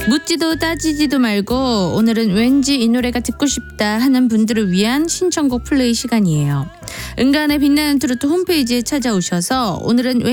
묻지도 따지지도 말고 오늘은 왠지 이 노래가 듣고 싶다 하는 분들을 위한 신청곡 플레이 시간이에요. 은간의 빛나는 트로트 홈페이지에 찾아오셔서 오늘은